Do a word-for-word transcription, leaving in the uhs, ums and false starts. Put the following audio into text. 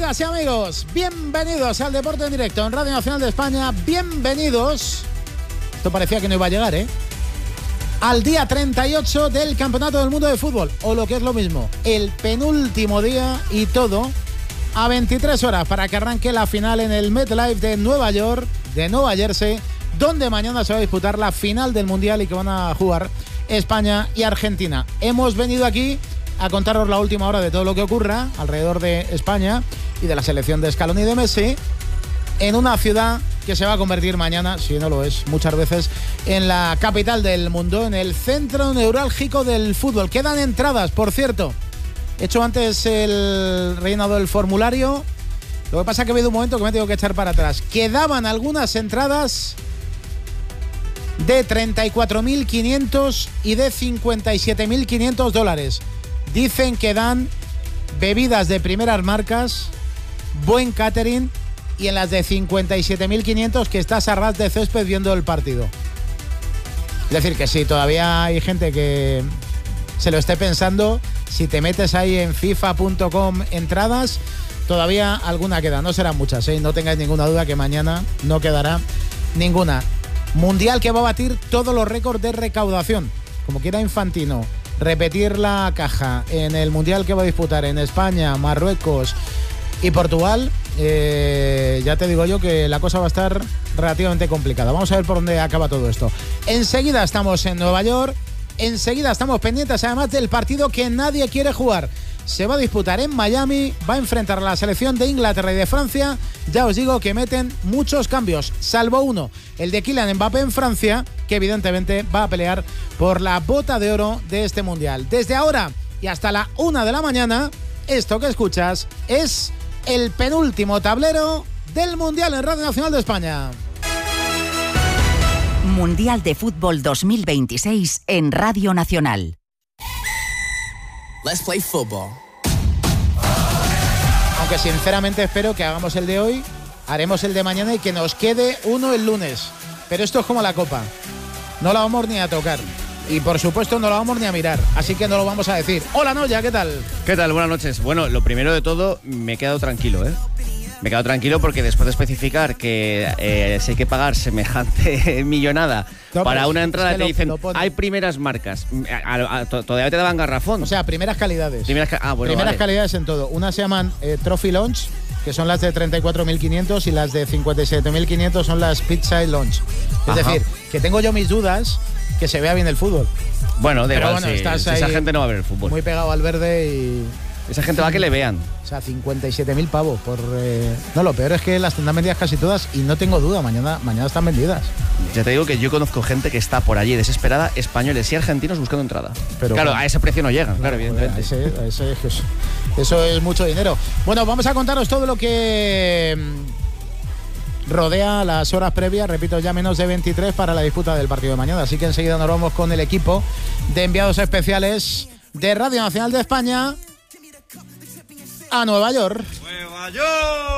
Amigas y amigos, bienvenidos al Deporte en Directo en Radio Nacional de España. Bienvenidos. Esto parecía que no iba a llegar, ¿eh? Al día treinta y ocho del Campeonato del Mundo de Fútbol, o lo que es lo mismo, el penúltimo día y todo a veintitrés horas para que arranque la final en el MetLife de Nueva York, de Nueva Jersey, donde mañana se va a disputar la final del Mundial y que van a jugar España y Argentina. Hemos venido aquí a contaros la última hora de todo lo que ocurra alrededor de España y de la selección de Scaloni y de Messi en una ciudad que se va a convertir mañana, si no lo es, muchas veces, en la capital del mundo, en el centro neurálgico del fútbol. Quedan entradas, por cierto. He hecho antes el rellenado del formulario. Lo que pasa es que ha habido un momento que me tengo que echar para atrás. Quedaban algunas entradas de treinta y cuatro mil quinientos y de cincuenta y siete mil quinientos dólares. Dicen que dan bebidas de primeras marcas, buen catering, y en las de cincuenta y siete mil quinientos que estás a ras de césped viendo el partido. Es decir, que si todavía hay gente que se lo esté pensando, si te metes ahí en FIFA punto com entradas, todavía alguna queda. No serán muchas, ¿eh? No tengáis ninguna duda que mañana no quedará ninguna. Mundial que va a batir todos los récords de recaudación. Como quiera Infantino repetir la caja en el Mundial que va a disputar en España, Marruecos y Portugal, eh, ya te digo yo que la cosa va a estar relativamente complicada. Vamos a ver por dónde acaba todo esto. Enseguida estamos en Nueva York, enseguida estamos pendientes además del partido que nadie quiere jugar. Se va a disputar en Miami, va a enfrentar a la selección de Inglaterra y de Francia. Ya os digo que meten muchos cambios, salvo uno, el de Kylian Mbappé en Francia, que evidentemente va a pelear por la bota de oro de este Mundial. Desde ahora y hasta la una de la mañana, esto que escuchas es el penúltimo tablero del Mundial en Radio Nacional de España. Mundial de Fútbol dos mil veintiséis en Radio Nacional. Let's play football. Aunque sinceramente espero que hagamos el de hoy, haremos el de mañana y que nos quede uno el lunes. Pero esto es como la Copa. No la vamos ni a tocar. Y por supuesto no la vamos ni a mirar. Así que no lo vamos a decir. Hola Noya, ¿qué tal? ¿Qué tal? Buenas noches. Bueno, lo primero de todo, me he quedado tranquilo, ¿eh? Me he quedado tranquilo porque después de especificar que eh, si hay que pagar semejante millonada no, para una entrada, es que te dicen, lo, lo hay primeras marcas. A, a, a, todavía te daban garrafón. O sea, primeras calidades. Primeras, ah, bueno, primeras vale. calidades en todo. Unas se llaman eh, Trophy Launch, que son las de treinta y cuatro mil quinientos, y las de cincuenta y siete mil quinientos son las Pizza Launch. Es Ajá. decir, que tengo yo mis dudas que se vea bien el fútbol. Bueno, de Pero igual, bueno, sí, estás si ahí esa gente no va a ver el fútbol. Muy pegado al verde y... Esa gente va a que le vean. O sea, cincuenta y siete mil pavos por... Eh... No, lo peor es que las tendrán vendidas casi todas y no tengo duda, mañana, mañana están vendidas. Ya te digo que yo conozco gente que está por allí desesperada, españoles y argentinos buscando entrada. Pero claro, bueno, a ese precio no llegan, claro, claro evidentemente. Ese, ese, eso, eso es mucho dinero. Bueno, vamos a contaros todo lo que rodea las horas previas, repito, ya menos de veintitrés para la disputa del partido de mañana. Así que enseguida nos vamos con el equipo de enviados especiales de Radio Nacional de España a Nueva York. ¡Nueva York!